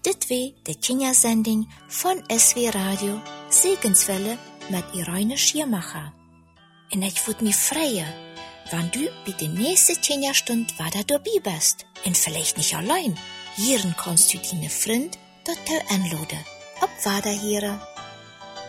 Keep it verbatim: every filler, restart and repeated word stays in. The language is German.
Dit weer de Kindersending von S W Radio Segenswelle mit Irene Schiermacher. En ich würd mich freuen, wenn du bei der nächsten Kinderstunde wieder dabei bist. Und vielleicht nicht allein. Hier kannst du deine Freund dort anladen. Ob Wiederhören.